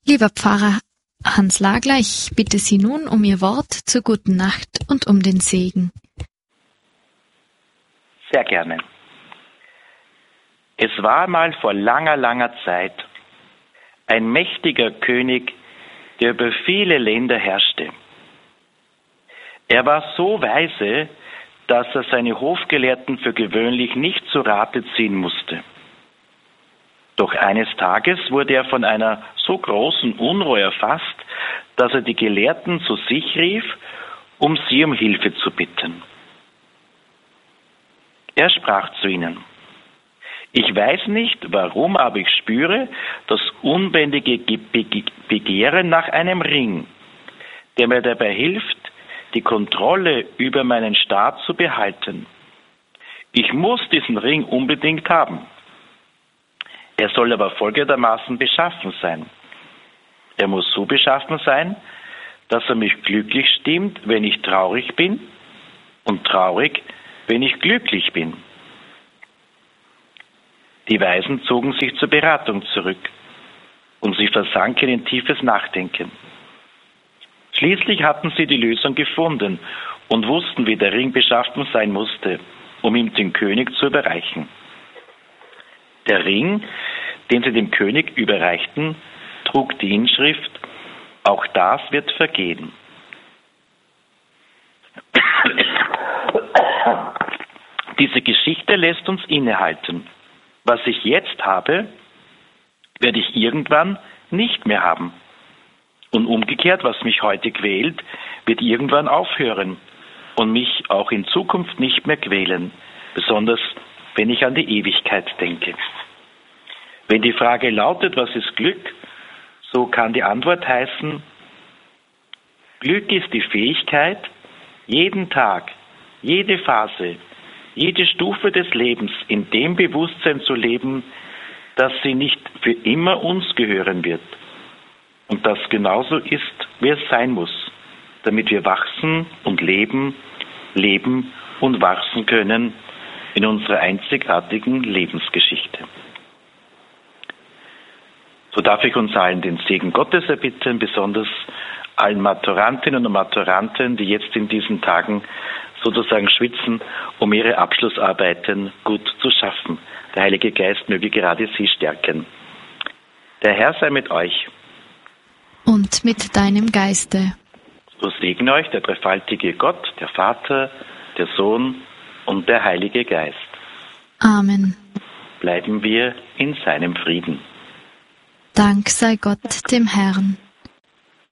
Lieber Pfarrer Hans Lagler, ich bitte Sie nun um Ihr Wort zur guten Nacht und um den Segen. Sehr gerne. Es war mal vor langer, langer Zeit ein mächtiger König, der über viele Länder herrschte. Er war so weise, dass er seine Hofgelehrten für gewöhnlich nicht zu Rate ziehen musste. Doch eines Tages wurde er von einer so großen Unruhe erfasst, dass er die Gelehrten zu sich rief, um sie um Hilfe zu bitten. Er sprach zu ihnen: Ich weiß nicht, warum, aber ich spüre das unbändige Begehren nach einem Ring, der mir dabei hilft, die Kontrolle über meinen Staat zu behalten. Ich muss diesen Ring unbedingt haben. Er soll aber folgendermaßen beschaffen sein. Er muss so beschaffen sein, dass er mich glücklich stimmt, wenn ich traurig bin, und traurig, wenn ich glücklich bin. Die Weisen zogen sich zur Beratung zurück, und sie versanken in tiefes Nachdenken. Schließlich hatten sie die Lösung gefunden und wussten, wie der Ring beschaffen sein musste, um ihm den König zu überreichen. Der Ring, den sie dem König überreichten, trug die Inschrift: Auch das wird vergehen. Diese Geschichte lässt uns innehalten. Was ich jetzt habe, werde ich irgendwann nicht mehr haben. Und umgekehrt, was mich heute quält, wird irgendwann aufhören und mich auch in Zukunft nicht mehr quälen, besonders wenn ich an die Ewigkeit denke. Wenn die Frage lautet, was ist Glück, so kann die Antwort heißen: Glück ist die Fähigkeit, jeden Tag, jede Phase, jede Stufe des Lebens in dem Bewusstsein zu leben, dass sie nicht für immer uns gehören wird und das genauso ist, wie es sein muss, damit wir wachsen und leben und wachsen können in unserer einzigartigen Lebensgeschichte. So darf ich uns allen den Segen Gottes erbitten, besonders allen Maturantinnen und Maturanten, die jetzt in diesen Tagen sozusagen schwitzen, um ihre Abschlussarbeiten gut zu schaffen. Der Heilige Geist möge gerade sie stärken. Der Herr sei mit euch. Und mit deinem Geiste. So segne euch der dreifaltige Gott, der Vater, der Sohn und der Heilige Geist. Amen. Bleiben wir in seinem Frieden. Dank sei Gott dem Herrn.